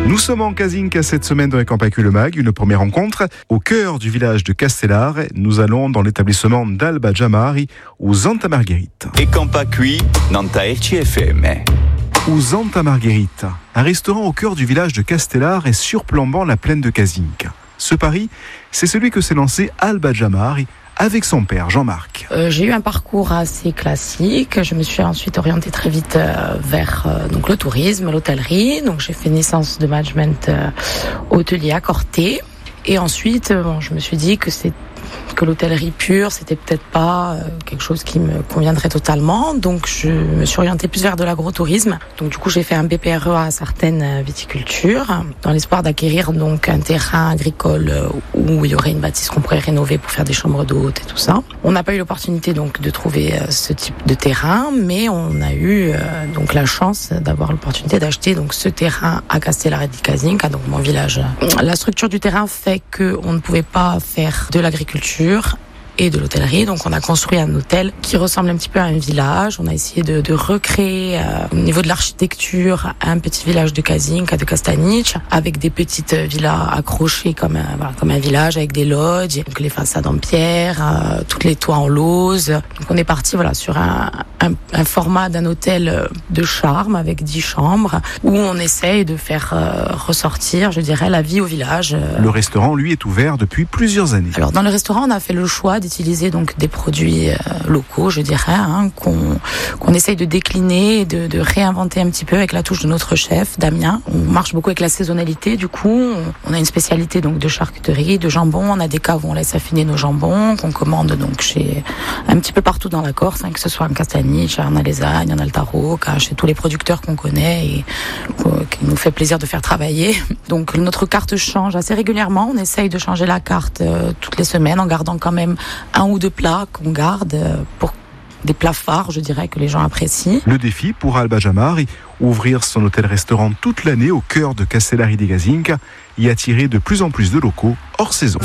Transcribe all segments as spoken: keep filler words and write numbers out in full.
Nous sommes en Casinca cette semaine dans les Campacu Le Mag, une première rencontre au cœur du village de Castellar. Nous allons dans l'établissement d'Alba Jamari, aux Santa Margherita. E Campacu, Nanta R C F M. Aux Santa Margherita, un restaurant au cœur du village de Castellar et surplombant la plaine de Casinca. Ce pari, c'est celui que s'est lancé Alba Jamari avec son père Jean-Marc. Euh, j'ai eu un parcours assez classique. Je me suis ensuite orientée très vite euh, vers euh, donc le tourisme, l'hôtellerie. Donc j'ai fait une licence de management euh, hôtelier à Corté. Et ensuite, euh, bon, je me suis dit que c'est que l'hôtellerie pure, c'était peut-être pas euh, quelque chose qui me conviendrait totalement. Donc, je me suis orientée plus vers de l'agrotourisme. Donc, du coup, j'ai fait un B P R E à certaines viticulture, dans l'espoir d'acquérir donc un terrain agricole où il y aurait une bâtisse qu'on pourrait rénover pour faire des chambres d'hôtes et tout ça. On n'a pas eu l'opportunité donc de trouver euh, ce type de terrain, mais on a eu euh, donc la chance d'avoir l'opportunité d'acheter donc ce terrain à Castellar di Casinca, donc mon village. La structure du terrain fait que on ne pouvait pas faire de l'agriculture et de l'hôtellerie. Donc on a construit un hôtel qui ressemble un petit peu à un village. On a essayé de, de recréer euh, au niveau de l'architecture un petit village de Casinca, de Castanic, avec des petites villas accrochées comme un, voilà, comme un village, avec des lodges, donc les façades en pierre, euh, toutes les toits en lauze. Donc on est parti voilà sur un, un, un format d'un hôtel de charme avec dix chambres où on essaye de faire euh, ressortir, je dirais, la vie au village. Le restaurant, lui, est ouvert depuis plusieurs années. Alors dans le restaurant, on a fait le choix d'utiliser donc des produits euh, locaux, je dirais, hein, qu'on qu'on essaye de décliner, et de, de réinventer un petit peu avec la touche de notre chef Damien. On marche beaucoup avec la saisonnalité. Du coup, on, on a une spécialité donc de charcuterie, de jambon. On a des caves où on laisse affiner nos jambons qu'on commande donc chez un petit peu partout dans la Corse, hein, que ce soit en Castanic, en Alesagne, en Altaroc, chez tous les producteurs qu'on connaît et euh, qui nous fait plaisir de faire travailler. Donc notre carte change assez régulièrement. On essaye de changer la carte euh, toutes les semaines en gardant quand même un ou deux plats qu'on garde pour des plats phares, je dirais, que les gens apprécient. Le défi pour Alba Jamari, ouvrir son hôtel-restaurant toute l'année au cœur de Castellar di Casinca et attirer de plus en plus de locaux hors saison.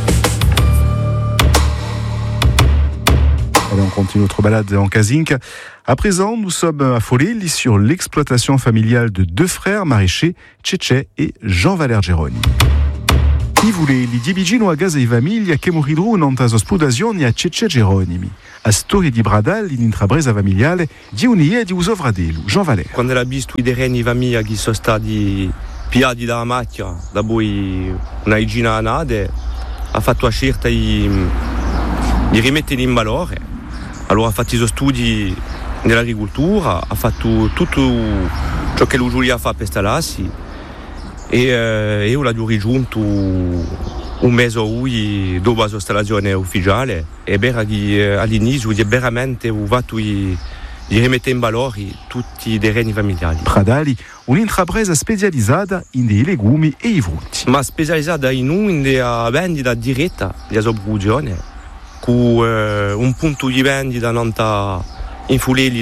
Allez, on continue notre balade en Casinca. À présent, nous sommes à Folelli sur l'exploitation familiale de deux frères maraîchers, Cece et Jean-Valère Geroni. I vouleli di vicino a casa di famiglia che morirono nonta splodazione a Cece Geronimi. A storia di Bradal in intrapresa familiare di unie di Usovradelu, Jean Valère. Quando l'ha visto i terreni di famiglia che sono stati piati dalla macchia, dopo una igina nade, ha fatto la scelta di, di rimetterli in valore. Allora ha fatto i suoi studi nell'agricoltura, ha fatto tutto ciò che lui voleva fare per stalassi. E eh, io l'ho raggiunto un mese lui dopo la sua installazione ufficiale e eh, all'inizio è veramente ho fatto di rimettere in valore tutti i terreni familiari. Pradali, un'intrapresa specializzata in dei legumi e i frutti. Ma specializzata in una vendita diretta della sua produzione, con eh, un punto di vendita in Folelli,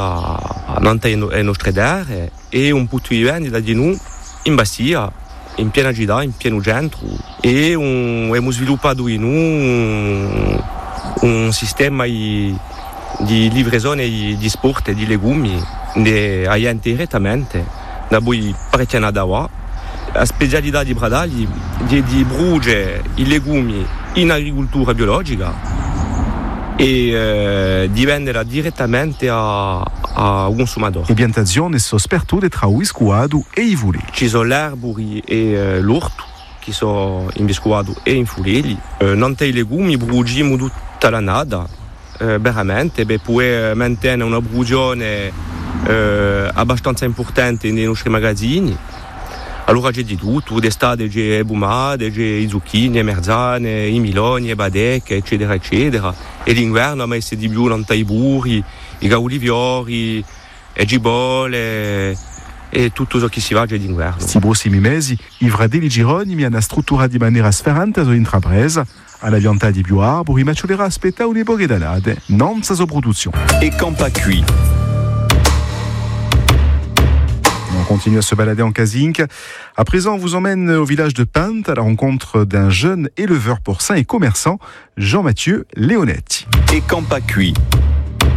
nelle nostre terre, e un punto di vendita di noi in Bastia, in piena città, in pieno centro, e un, abbiamo sviluppato in un, un sistema di, di livrazione di, di sport e di legumi direttamente da voi parecchia da qua. La specialità di Bradali è di bruciare i legumi in agricoltura biologica e eh, di venderla direttamente a, a un consumatore. E piantazione sono spertute tra Uiscuado e i Fulelli. Ci sono l'arbori e eh, l'orto che sono in Viscuado e in Fulelli. Eh, non i legumi bruciamo tutta l'annata, eh, veramente, per poter mantenere una produzione eh, abbastanza importante nei nostri magazzini. Allora c'è di tutto, d'estate c'è bomade, c'è i zucchini, le merzane, i miloni, le badecche, eccetera, eccetera. E l'inverno ha messo di più i burri, i gauliviori, le gibole e tutto ciò che si va c'è d'inverno. Questi prossimi mesi, i fratelli Geronimi hanno strutturato in maniera sferrante la sua intrapresa, alla pianta di più arbori, ma ci dovrà aspettare une poche d'annate, non sa sua produzione. E Campacu. On continue à se balader en Casinca. À présent, on vous emmène au village de Pinte à la rencontre d'un jeune éleveur porcin et commerçant, Jean-Mathieu Leonetti. E Campacu.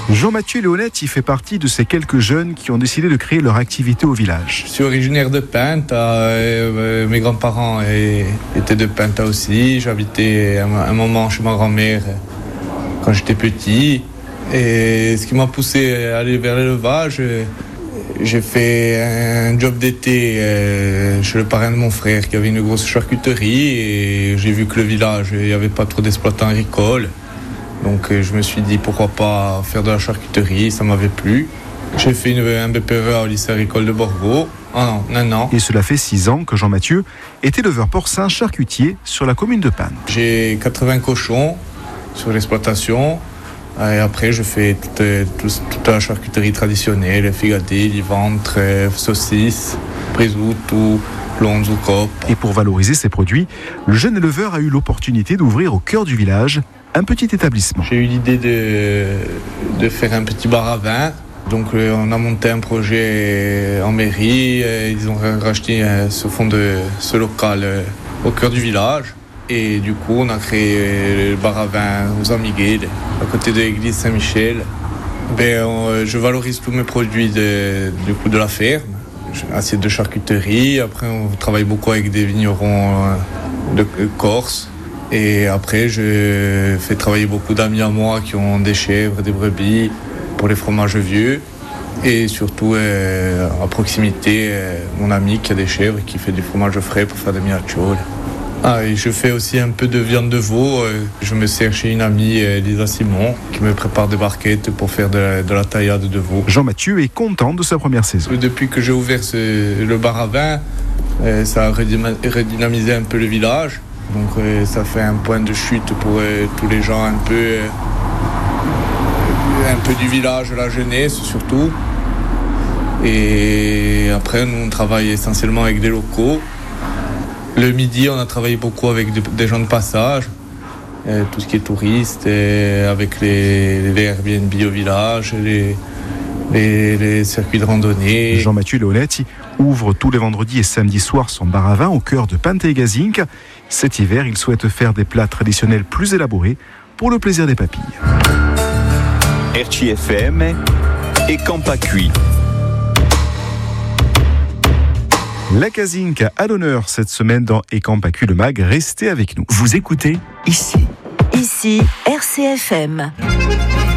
Jean-Mathieu Léonette, il fait partie de ces quelques jeunes qui ont décidé de créer leur activité au village. Je suis originaire de Pinta, euh, mes grands-parents étaient de Pinta aussi. J'habitais un moment chez ma grand-mère quand j'étais petit. Et ce qui m'a poussé à aller vers l'élevage, j'ai fait un job d'été chez le parrain de mon frère qui avait une grosse charcuterie. Et j'ai vu que le village, il n'y avait pas trop d'exploitants agricoles. Donc je me suis dit pourquoi pas faire de la charcuterie, ça m'avait plu. J'ai fait une, un B P E A au lycée agricole de Borgo. Ah non, un an. Et cela fait six ans que Jean-Mathieu est éleveur porcin charcutier sur la commune de Panne. J'ai quatre-vingts cochons sur l'exploitation. Et après, je fais toute, toute, toute la charcuterie traditionnelle, figadé, les ventres, saucisses, brisou, tout, lonzo, cop. Et pour valoriser ces produits, le jeune éleveur a eu l'opportunité d'ouvrir au cœur du village un petit établissement. J'ai eu l'idée de, de faire un petit bar à vin. Donc on a monté un projet en mairie. Ils ont racheté ce fond de ce local au cœur du village. Et du coup, on a créé le bar à vin aux Amigues, à côté de l'église Saint-Michel. Ben, on, je valorise tous mes produits de, du coup, de la ferme. Assiette de charcuterie. Après, on travaille beaucoup avec des vignerons de Corse. Et après, je fais travailler beaucoup d'amis à moi qui ont des chèvres, des brebis pour les fromages vieux. Et surtout, euh, à proximité, euh, mon ami qui a des chèvres et qui fait du fromage frais pour faire des mignacciole. Ah, et je fais aussi un peu de viande de veau. Euh, je me sers chez une amie, euh, Lisa Simon, qui me prépare des barquettes pour faire de la, de la taillade de veau. Jean-Mathieu est content de sa première saison. Depuis que j'ai ouvert ce, le bar à vin, euh, ça a redynamisé un peu le village. Donc euh, ça fait un point de chute pour euh, tous les gens un peu, euh, un peu du village, la jeunesse surtout. Et après, nous on travaille essentiellement avec des locaux. Le midi, on a travaillé beaucoup avec de, des gens de passage, euh, tout ce qui est touriste, et avec les, les Airbnb au village, les, les, les circuits de randonnée. Jean-Mathieu Leonetti ouvre tous les vendredis et samedis soirs son bar à vin au cœur de Panté-Gazinc. Cet hiver, il souhaite faire des plats traditionnels plus élaborés pour le plaisir des papilles. R C F M et Campa Cuit. La Gazinc à l'honneur cette semaine dans Et Campa Cuit le Mag. Restez avec nous. Vous écoutez ici. Ici, R C F M.